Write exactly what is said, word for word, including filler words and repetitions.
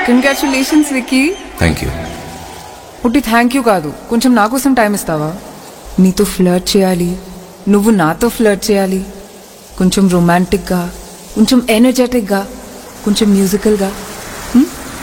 Congratulations wiki. Thank you. పుట్టి thank you కాదు, కొంచెం నా కోసం టైం ఇస్తావా? నీతో ఫ్లర్ట్ చేయాలి, నువ్వు నాతో ఫ్లర్ట్ చేయాలి. కొంచెం రొమాంటిక్గా, కొంచెం ఎనర్జెటిక్గా, కొంచెం మ్యూజికల్గా.